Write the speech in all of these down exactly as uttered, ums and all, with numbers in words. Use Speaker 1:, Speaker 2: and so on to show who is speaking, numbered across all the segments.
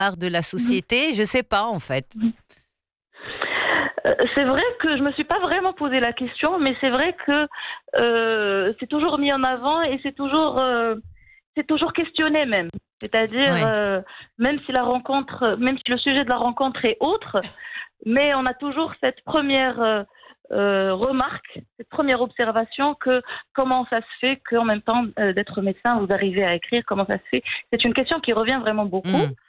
Speaker 1: part de la
Speaker 2: Mmh.
Speaker 1: société? Je sais pas, en fait.
Speaker 2: Mmh. Heu, c'est vrai que je me suis pas vraiment posé la question, mais c'est vrai que, heu, c'est toujours mis en avant et c'est toujours, heu, c'est toujours questionné même. C'est-à-dire,
Speaker 1: Ouais.
Speaker 2: heu, même si la rencontre même si le sujet de la rencontre est autre, mais on a toujours cette première re heu, remarque, cette première observation que comment ça se fait qu'en même temps, heu, d'être médecin, vous arrivez à écrire? Comment ça se fait? C'est une question qui revient vraiment beaucoup
Speaker 1: Mmh.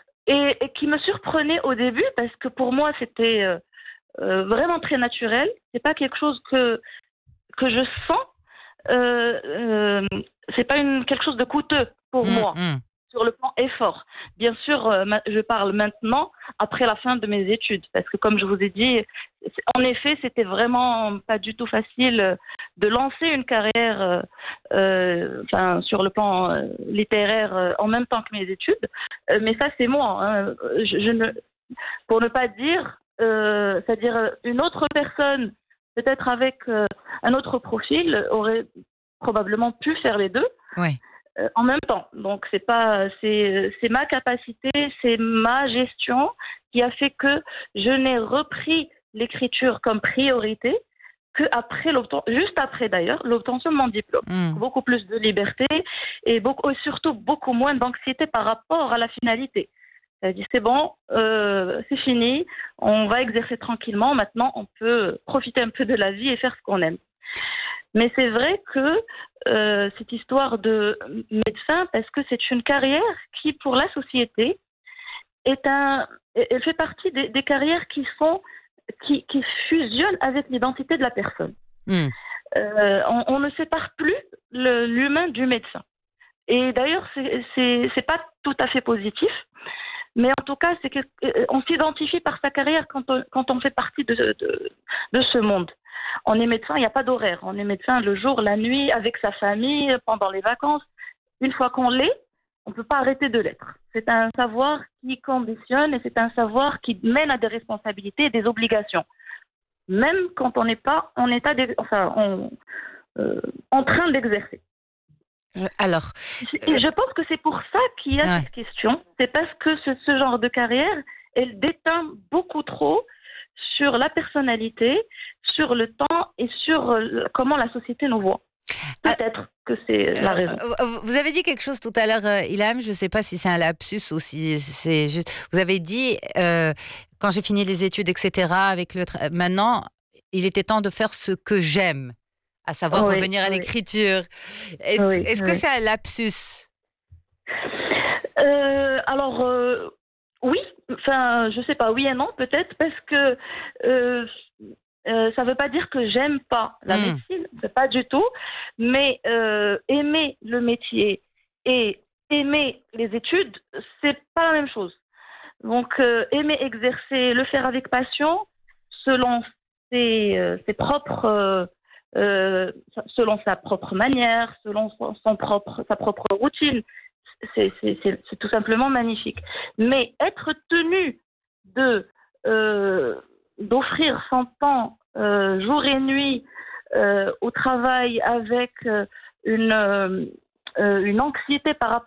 Speaker 2: et et qui me surprenait au début parce que pour moi c'était, heu heu, vraiment très naturel. C'est pas quelque chose que que je sens, heu, hem, c'est pas une quelque chose de coûteux pour
Speaker 1: Mmh
Speaker 2: moi,
Speaker 1: mh.
Speaker 2: sur le plan effort. Bien sûr, heu, ma je parle maintenant, après la fin de mes études, parce que comme je vous ai dit, c en effet, c'était vraiment pas du tout facile, heu, de lancer une carrière, heu heu, enfin, sur le plan, heu, littéraire, heu, en même temps que mes études. Heu, mais ça, c'est moi, hein, je je ne pour ne pas dire, heu, c'est-à-dire, heu, une autre personne, peut-être avec, heu, un autre profil, aurait probablement pu faire les deux,
Speaker 1: Ouais.
Speaker 2: heu, en même temps. Donc c'est pas c'est c'est ma capacité, c'est ma gestion qui a fait que je n'ai repris l'écriture comme priorité qu'après l'obten juste après d'ailleurs, l'obtention de mon diplôme.
Speaker 1: Mmh.
Speaker 2: Beaucoup plus de liberté et beaucoup et surtout beaucoup moins d'anxiété par rapport à la finalité. Elle a dit: «C'est bon, heu, c'est fini, on va exercer tranquillement, maintenant on peut profiter un peu de la vie et faire ce qu'on aime». Mais c'est vrai que, heu, cette histoire de m médecin, parce que c'est une carrière qui, pour la société, est un e elle fait partie des des carrières qui sont qui qui fusionnent avec l'identité de la personne.
Speaker 1: Mmh.
Speaker 2: Heu, on on ne sépare plus le l'humain du médecin et d'ailleurs c'est c'est c'est pas tout à fait positif, mais en tout cas, c'est que, heu, on s'identifie par sa carrière quand on quand on fait partie de de de ce monde. On est médecin, il y a pas d'horaire. On est médecin le jour, la nuit, avec sa famille, pendant les vacances. Une fois qu'on l'est, on peut pas arrêter de l'être. C'est un savoir qui conditionne et c'est un savoir qui mène à des responsabilités et des obligations. Même quand on n'est pas en état d'ex enfin, en, heu, en train d'exercer.
Speaker 1: Heu, alors,
Speaker 2: Et
Speaker 1: heu
Speaker 2: je pense que c'est pour ça qu'il y a
Speaker 1: Ouais.
Speaker 2: cette question. C'est parce que ce ce genre de carrière, elle déteint beaucoup trop sur la personnalité, sur le temps et sur, heu, comment la société nous voit.
Speaker 1: A
Speaker 2: Peut-être que c'est la
Speaker 1: Heu,
Speaker 2: raison.
Speaker 1: v vous avez dit quelque chose tout à l'heure, heu, Ilham, je ne sais pas si c'est un lapsus ou si c'est juste vous avez dit, heu: «Quand j'ai fini les études et cetera avec le tra maintenant, il était temps de faire ce que j'aime», à savoir
Speaker 2: Oui,
Speaker 1: revenir à
Speaker 2: oui.
Speaker 1: l'écriture. Est-ce
Speaker 2: Oui,
Speaker 1: est-ce que
Speaker 2: oui.
Speaker 1: c'est un lapsus?
Speaker 2: Heu, alors, heu, oui, enfin, je sais pas, oui et non peut-être parce que, heu heu, ça veut pas dire que j'aime pas la
Speaker 1: Mmh.
Speaker 2: médecine, c'est pas du tout, mais heu, aimer le métier et aimer les études, c'est pas la même chose. Donc heu, aimer exercer, le faire avec passion, selon ses, heu, ses propres, heu heu, selon sa propre manière, selon son son propre sa propre routine, c'est c'est c'est c'est tout simplement magnifique. Mais être tenu de, heu, d'offrir son temps, heu, jour et nuit, heu, au travail avec, heu, une, hem, heu, une anxiété par rapport